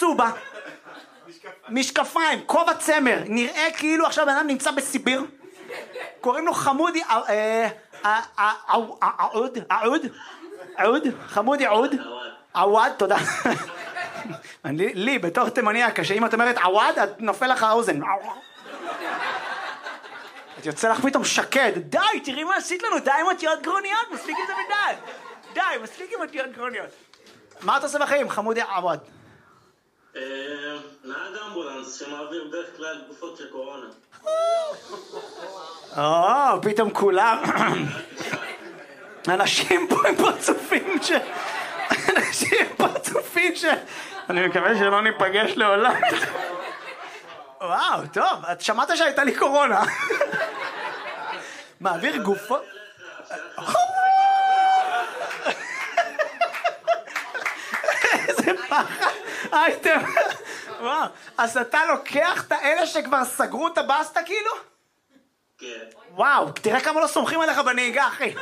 צהובה, משקפיים, כובע צמר, נראה כאילו עכשיו בן אדם נמצא בסיביר, קוראים לו חמודי עוד, חמודי עוד, עווד, תודה. לי בתור תימניה קשה, אם את אומרת עווד, את נופל לך האוזן. את יוצא לך פתאום שקד, די, תראי מה עשית לנו, די עם אותיות גרוניות, מספיק עם זה מדי. די, מספיק עם אותיות גרוניות. מה אתה עושה בחיים, חמודי עווד? נהג אמבולנס שמעביר בדרך כלל תקופות של קורונה. פתאום כולם. אנשים פה עם פרצופים אני מקווה שלא ניפגש לעולם. וואו, טוב, את שמעת שהייתה לי קורונה. מעביר גופות. איזה פחד. אייטם. וואו, אז אתה לוקח את האלה שכבר סגרו את הבסטה כאילו? כן. וואו, תראה כמה לא סומכים עליך בנהיגה, אחי.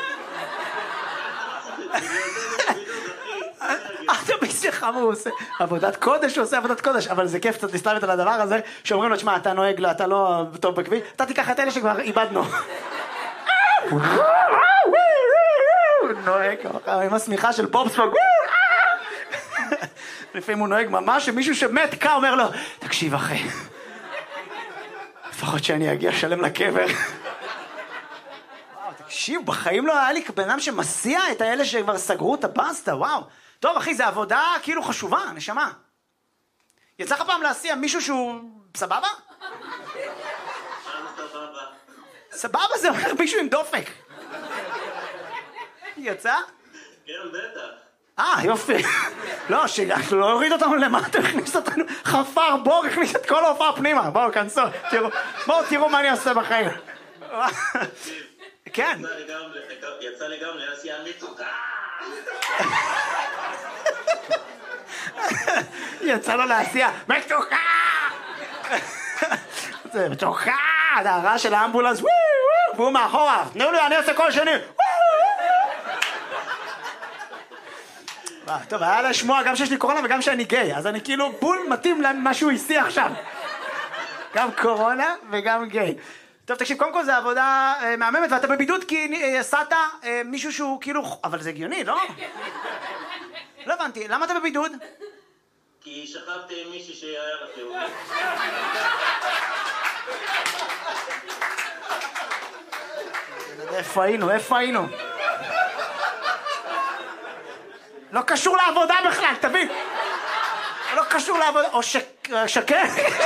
אתה בשבילך מה הוא עושה? עבודת קודש, הוא עושה עבודת קודש, אבל זה כיף קצת להסתלבט על הדבר הזה, שאומרים לו, תשמע, אתה נוהג, אתה לא טוב בכביש, אתה תיקח את אלה שכבר איבדנו. נוהג עם השמיכה של בובספוג. לפעמים הוא נוהג ממש, שמישהו שמת קה אומר לו, תקשיב אחי, לפחות שאני אגיע שלם לקבר. וואו, תקשיב, בחיים לא היה לי בן אדם שמסיע את האלה שכבר סגרו את הבסטה, וואו. טוב אחי, זה עבודה כאילו חשובה, נשמה. יצא לך פעם להסיע מישהו שהוא סבבה? סבבה זה אומר מישהו עם דופק. יצא? כן, בטח. יופי. לא, שלא הוריד אותנו למטה, הכניס אותנו, חפר בור, הכניס את כל ההופעה פנימה. בואו, כנסו, תראו מה אני עושה בחיים. כן. יצא לי גם להסיע מצוקה. יצא לו להסיע, מצוקה! זה מצוקה! זה הרעש של האמבולנס, והוא מאחורה, תנו לי, אני עושה כל שני. טוב, היה לשמוע גם שיש לי קורונה וגם שאני גיי, אז אני כאילו בול מתאים למה שהוא הסיע עכשיו. גם קורונה וגם גיי. טוב, תקשיב, קודם כל זה עבודה מהממת, ואתה בבידוד כי עשת מישהו שהוא כאילו... אבל זה הגיוני, לא? לא הבנתי, למה אתה בבידוד? כי שכבתי עם מישהי שהיה לך חיובי. איפה היינו? לא קשור לעבודה בכלל, תבין. לא קשור לעבודה, או שקר.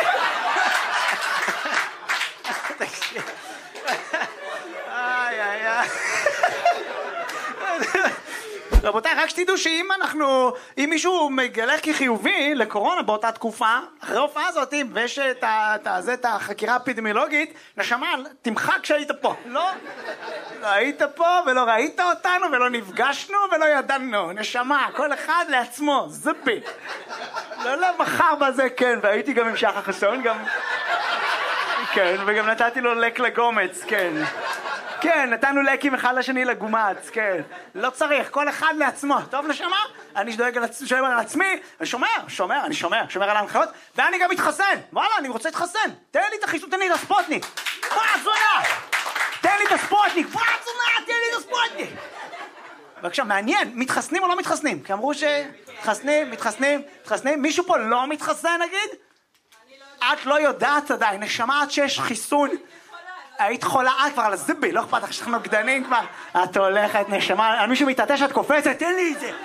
רבותיי, רק שתדעו שאם מישהו מגלה כחיובי לקורונה באותה תקופה, אחרי ההופעה הזאת, ויש את החקירה האפידמיולוגית, נשמה, תמחק כשהיית פה. לא היית פה ולא ראית אותנו ולא נפגשנו ולא ידענו. נשמה, כל אחד לעצמו, זפי. לא מחר בזה, כן, והייתי גם עם שחר חסון, גם... כן, וגם נתתי לו לק לגומץ, כן. כן, נתנו לקים אחד לשני לגומץ, כן. לא צריך, כל אחד לעצמו. טוב, נשמה? אני שדואג על עצמי, אני שומר על ההנחיות, ואני גם מתחסן. וואלה, אני רוצה להתחסן. תן לי את החיסון, תן לי את הספוטניק. תן לי את הספוטניק. בבקשה, מעניין, מתחסנים או לא מתחסנים? כי אמרו מתחסנים. מישהו פה לא מתחסן, נגיד? את לא יודעת עדיין, נשמה עד שיש חיסון. היית חולה, כבר על הזבי, לא אכפת לך שאנחנו גדנים כבר. את הולכת, נשמה, על מישהו מתעטש, את קופצת, תן לי את זה.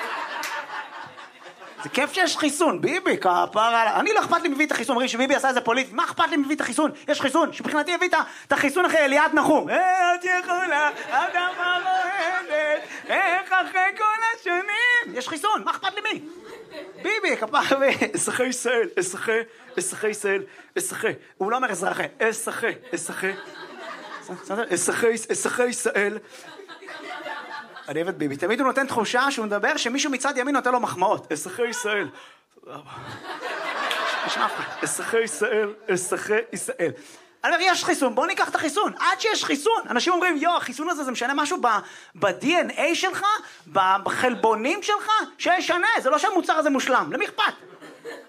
זה כיף שיש חיסון, ביבי, כפרה. אני לא אכפת לי מביא את החיסון, אומרים שביבי עשה את זה פוליטי, מה אכפת לי מביא את החיסון? יש חיסון, שבחינתי הביא את החיסון אחרי אליעד נחום. את יכולה, אדמה רועדת, איך אחרי כל השנים. יש חיסון, מה אכפת לי מי? ביבי, כפרה, אזרחי ישראל, אזרחי ישראל, הוא לא אומר אזרחי, אזרחי ישראל. אני אוהב את ביבי, תמיד הוא נותן תחושה שהוא מדבר שמישהו מצד ימין נותן לו מחמאות. אזרחי ישראל. אזרחי ישראל. אני אומר, יש חיסון, בוא ניקח את החיסון. עד שיש חיסון. אנשים אומרים, החיסון הזה זה משנה משהו ב-DNA שלך, בחלבונים שלך, שישנה. זה לא שהמוצר הזה מושלם. למי אכפת?